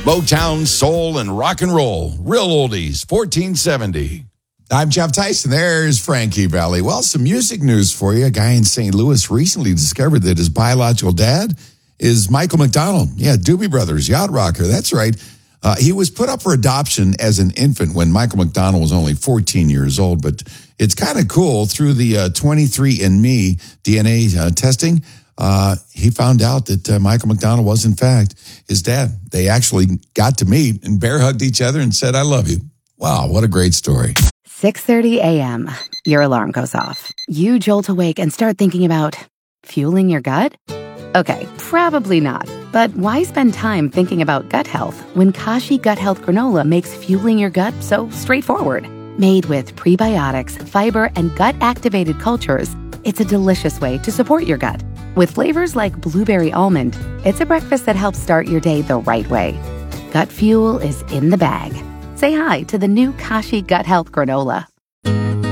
Motown, soul, and rock and roll. Real oldies, 1470. I'm Jeff Tyson. There's Frankie Valli. Well, some music news for you. A guy in St. Louis recently discovered that his biological dad is Michael McDonald. Yeah, Doobie Brothers, yacht rocker. That's right. He was put up for adoption as an infant when Michael McDonald was only 14 years old. But it's kind of cool. Through the 23andMe DNA testing, he found out that Michael McDonald was, in fact, his dad. They actually got to meet and bear hugged each other and said, "I love you." Wow, what a great story. 6:30 a.m. Your alarm goes off. You jolt awake and start thinking about fueling your gut? Okay, probably not. But why spend time thinking about gut health when Kashi Gut Health Granola makes fueling your gut so straightforward? Made with prebiotics, fiber, and gut-activated cultures, it's a delicious way to support your gut. With flavors like blueberry almond, it's a breakfast that helps start your day the right way. Gut fuel is in the bag. Say hi to the new Kashi Gut Health Granola.